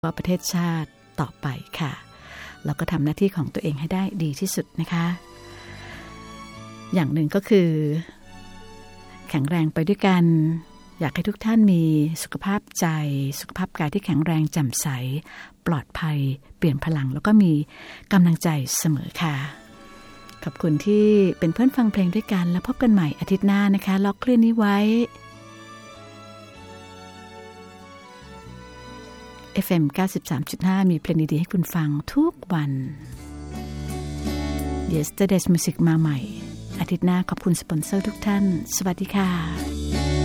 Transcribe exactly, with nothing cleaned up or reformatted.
ว่าประเทศชาติต่อไปค่ะแล้วก็ทำหน้าที่ของตัวเองให้ได้ดีที่สุดนะคะอย่างหนึ่งก็คือแข็งแรงไปด้วยกันอยากให้ทุกท่านมีสุขภาพใจสุขภาพกายที่แข็งแรงแจ่มใสปลอดภัยเปลี่ยนพลังแล้วก็มีกำลังใจเสมอค่ะขอบคุณที่เป็นเพื่อนฟังเพลงด้วยกันแล้วพบกันใหม่อาทิตย์หน้านะคะล็อกคลื่นนี้ไว้ เอฟ เอ็ม เก้าสิบสามจุดห้า มีเพลงดีๆให้คุณฟังทุกวัน Yesterday's Music มาใหม่อาทิตย์หน้าขอบคุณสปอนเซอร์ทุกท่านสวัสดีค่ะ